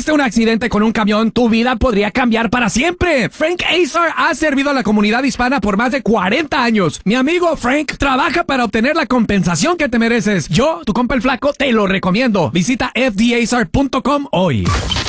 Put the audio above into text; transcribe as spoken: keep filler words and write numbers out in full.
tuviste un accidente con un camión, tu vida podría cambiar para siempre. Frank Azar ha servido a la comunidad hispana por más de cuarenta años. Mi amigo Frank trabaja para obtener la compensación que te mereces. Yo, tu compa el flaco, te lo recomiendo. Visita f d azar punto com hoy.